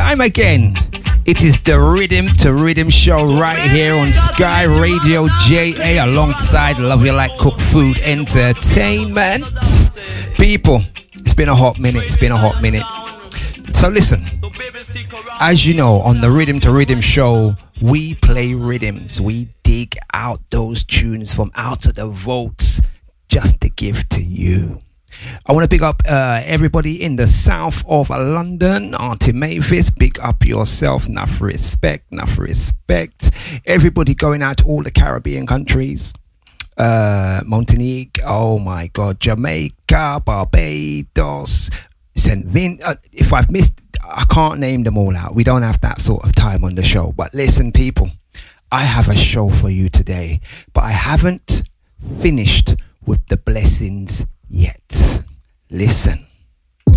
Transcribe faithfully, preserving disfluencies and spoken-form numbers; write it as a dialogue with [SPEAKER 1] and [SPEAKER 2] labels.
[SPEAKER 1] time again. It is the Rhythm to Rhythm show right here on Sky Radio J A alongside Love You Like Cook Food Entertainment. People, it's been a hot minute. It's been a hot minute. So listen, as you know, on the Rhythm to Rhythm show, we play rhythms. We dig out those tunes from out of the vaults just to give to you. I want to big up uh, everybody in the south of London. Auntie Mavis, big up yourself. Enough respect, enough respect. Everybody going out to all the Caribbean countries. Uh, Montenegro, oh my God, Jamaica, Barbados, Saint Vin. Uh, if I've missed, I can't name them all out. We don't have that sort of time on the show. But listen, people, I have a show for you today, but I haven't finished with the blessings yet. Listen.